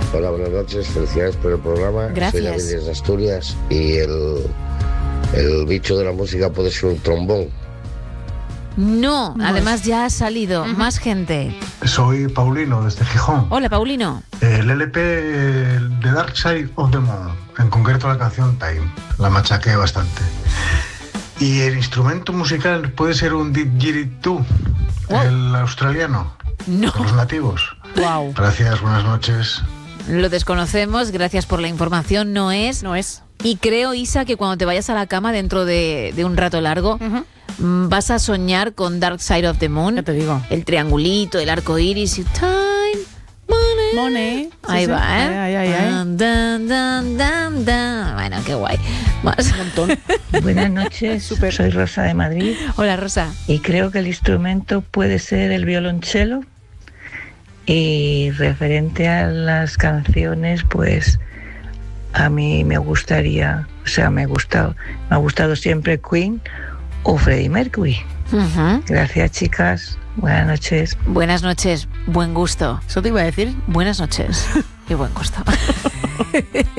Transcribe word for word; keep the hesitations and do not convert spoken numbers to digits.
Hola, buenas noches, felicidades por el programa. Gracias. Soy David desde Asturias y el, el bicho de la música puede ser un trombón. No, No además es. ya ha salido Ujú. más gente. Soy Paulino, desde Gijón. Hola, Paulino. El L P de Dark Side of the Moon, en concreto la canción Time, la machaqué bastante. Y el instrumento musical puede ser un didgeridoo, Oh. el australiano, No, de los nativos. Wow. Gracias, buenas noches. lo desconocemos, gracias por la información, no es. No es. Y creo, Isa, que cuando te vayas a la cama dentro de, de un rato largo, Ujú. mm, vas a soñar con Dark Side of the Moon. Ya te digo. El triangulito, el arco iris y time, money. Money. Sí, Ahí sí. va, ¿eh? Ay, ay, ay, ay. Dan, dan, dan, dan, dan. Bueno, qué guay. Más. Un montón. Buenas noches, Súper. soy Rosa de Madrid Hola, Rosa. y creo que el instrumento puede ser el violonchelo. Y referente a las canciones, pues a mí me gustaría, o sea, me ha gustado, me ha gustado siempre Queen o Freddie Mercury. Ujú. Gracias, chicas. Buenas noches. Buenas noches, buen gusto. Eso te iba a decir. Buenas noches y buen gusto.